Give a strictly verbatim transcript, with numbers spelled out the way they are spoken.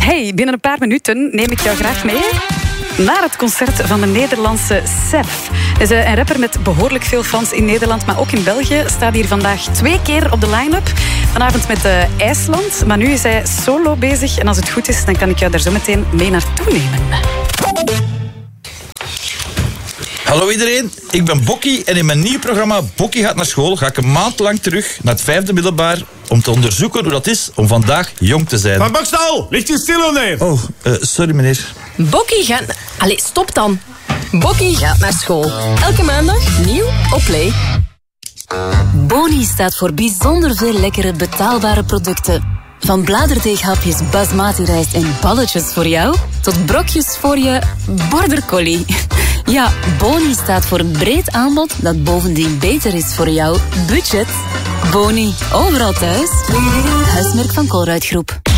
Hey, binnen een paar minuten neem ik jou graag mee naar het concert van de Nederlandse Sef. Hij is een rapper met behoorlijk veel fans in Nederland, maar ook in België. Staat hier vandaag twee keer op de line-up. Vanavond met uh, IJsland, maar nu is hij solo bezig. En als het goed is, dan kan ik jou daar zo meteen mee naartoe nemen. Hallo iedereen, ik ben Bokkie en in mijn nieuw programma Bokkie gaat naar school ga ik een maand lang terug naar het vijfde middelbaar om te onderzoeken hoe dat is om vandaag jong te zijn. Van Bokstal, ligt je stil neer? Oh, uh, sorry meneer. Bokkie gaat... Allee, stop dan. Bokkie gaat naar school. Elke maandag nieuw op Play. Boni staat voor bijzonder veel lekkere betaalbare producten. Van bladerdeeghapjes basmati rijst en balletjes voor jou, tot brokjes voor je border collie. Ja, Boni staat voor een breed aanbod dat bovendien beter is voor jouw budget. Boni, overal thuis. Huismerk van Colruyt Groep.